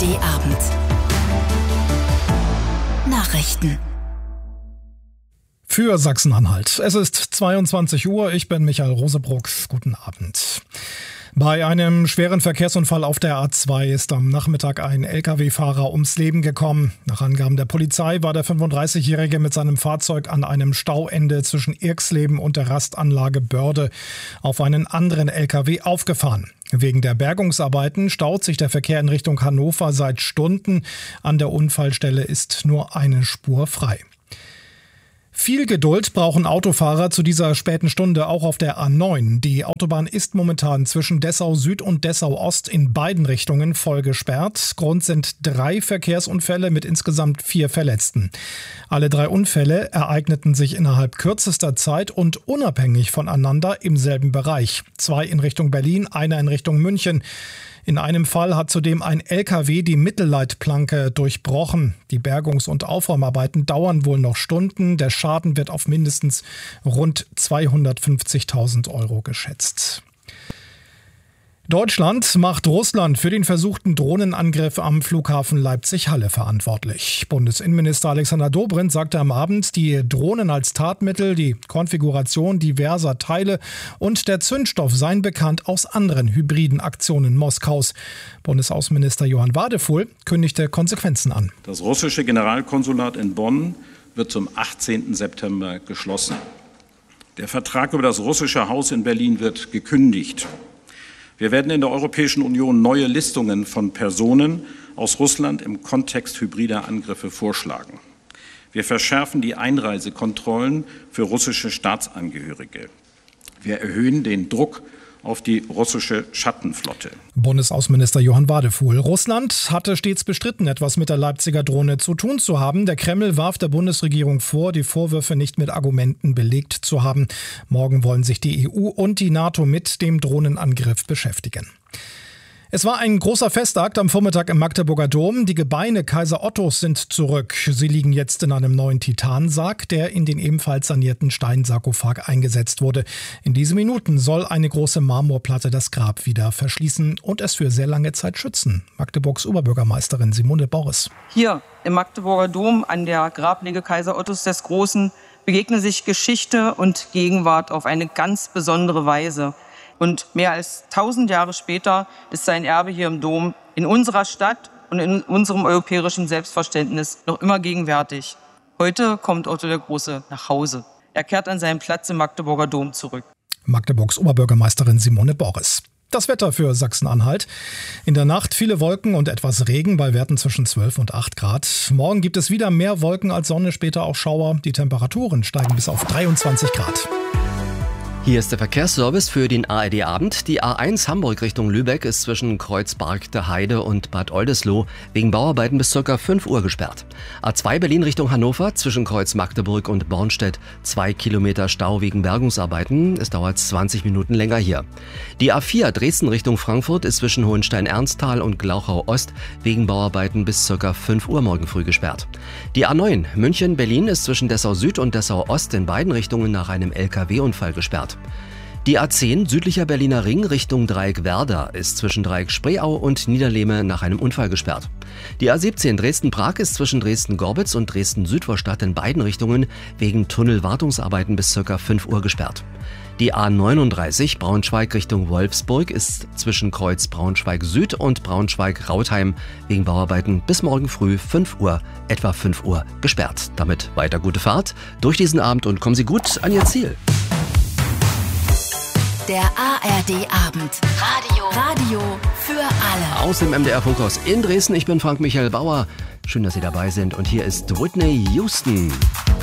ARD-Abend. Nachrichten. Für Sachsen-Anhalt. Es ist 22 Uhr, ich bin Michael Rosebruck. Guten Abend. Bei einem schweren Verkehrsunfall auf der A2 ist am Nachmittag ein Lkw-Fahrer ums Leben gekommen. Nach Angaben der Polizei war der 35-Jährige mit seinem Fahrzeug an einem Stauende zwischen Irxleben und der Rastanlage Börde auf einen anderen Lkw aufgefahren. Wegen der Bergungsarbeiten staut sich der Verkehr in Richtung Hannover seit Stunden. An der Unfallstelle ist nur eine Spur frei. Viel Geduld brauchen Autofahrer zu dieser späten Stunde auch auf der A9. Die Autobahn ist momentan zwischen Dessau Süd und Dessau Ost in beiden Richtungen voll gesperrt. Grund sind 3 Verkehrsunfälle mit insgesamt 4 Verletzten. Alle 3 Unfälle ereigneten sich innerhalb kürzester Zeit und unabhängig voneinander im selben Bereich. 2 in Richtung Berlin, einer in Richtung München. In einem Fall hat zudem ein LKW die Mittelleitplanke durchbrochen. Die Bergungs- und Aufräumarbeiten dauern wohl noch Stunden. Der Schaden wird auf mindestens rund 250.000 € geschätzt. Deutschland macht Russland für den versuchten Drohnenangriff am Flughafen Leipzig-Halle verantwortlich. Bundesinnenminister Alexander Dobrindt sagte am Abend, die Drohnen als Tatmittel, die Konfiguration diverser Teile und der Zündstoff seien bekannt aus anderen hybriden Aktionen Moskaus. Bundesaußenminister Johann Wadefuhl kündigte Konsequenzen an. Das russische Generalkonsulat in Bonn wird zum 18. September geschlossen. Der Vertrag über das russische Haus in Berlin wird gekündigt. Wir werden in der Europäischen Union neue Listungen von Personen aus Russland im Kontext hybrider Angriffe vorschlagen. Wir verschärfen die Einreisekontrollen für russische Staatsangehörige. Wir erhöhen den Druck auf die russische Schattenflotte. Bundesaußenminister Johann Wadefuhl. Russland hatte stets bestritten, etwas mit der Leipziger Drohne zu tun zu haben. Der Kreml warf der Bundesregierung vor, die Vorwürfe nicht mit Argumenten belegt zu haben. Morgen wollen sich die EU und die NATO mit dem Drohnenangriff beschäftigen. Es war ein großer Festakt am Vormittag im Magdeburger Dom. Die Gebeine Kaiser Ottos sind zurück. Sie liegen jetzt in einem neuen Titansarg, der in den ebenfalls sanierten Steinsarkophag eingesetzt wurde. In diesen Minuten soll eine große Marmorplatte das Grab wieder verschließen und es für sehr lange Zeit schützen. Magdeburgs Oberbürgermeisterin Simone Borres. Hier im Magdeburger Dom an der Grablege Kaiser Ottos des Großen begegnen sich Geschichte und Gegenwart auf eine ganz besondere Weise. Und mehr als 1000 Jahre später ist sein Erbe hier im Dom in unserer Stadt und in unserem europäischen Selbstverständnis noch immer gegenwärtig. Heute kommt Otto der Große nach Hause. Er kehrt an seinen Platz im Magdeburger Dom zurück. Magdeburgs Oberbürgermeisterin Simone Borres. Das Wetter für Sachsen-Anhalt. In der Nacht viele Wolken und etwas Regen bei Werten zwischen 12 und 8 Grad. Morgen gibt es wieder mehr Wolken als Sonne, später auch Schauer. Die Temperaturen steigen bis auf 23 Grad. Hier ist der Verkehrsservice für den ARD-Abend. Die A1 Hamburg Richtung Lübeck ist zwischen Kreuzberg-der-Heide und Bad Oldesloe wegen Bauarbeiten bis ca. 5 Uhr gesperrt. A2 Berlin Richtung Hannover zwischen Kreuz Magdeburg und Bornstedt 2 Kilometer Stau wegen Bergungsarbeiten. Es dauert 20 Minuten länger hier. Die A4 Dresden Richtung Frankfurt ist zwischen Hohenstein-Ernsthal und Glauchau Ost wegen Bauarbeiten bis ca. 5 Uhr morgen früh gesperrt. Die A9 München-Berlin ist zwischen Dessau Süd und Dessau Ost in beiden Richtungen nach einem Lkw-Unfall gesperrt. Die A10 südlicher Berliner Ring Richtung Dreieck Werder ist zwischen Dreieck Spreeau und Niederlehme nach einem Unfall gesperrt. Die A17 Dresden-Prag ist zwischen Dresden-Gorbitz und Dresden-Südvorstadt in beiden Richtungen wegen Tunnelwartungsarbeiten bis ca. 5 Uhr gesperrt. Die A39 Braunschweig Richtung Wolfsburg ist zwischen Kreuz Braunschweig Süd und Braunschweig-Rautheim wegen Bauarbeiten bis morgen früh etwa 5 Uhr gesperrt. Damit weiter gute Fahrt durch diesen Abend und kommen Sie gut an Ihr Ziel. Der ARD-Abend. Radio für alle. Aus dem MDR-Funkhaus in Dresden. Ich bin Frank-Michael Bauer. Schön, dass Sie dabei sind. Und hier ist Whitney Houston.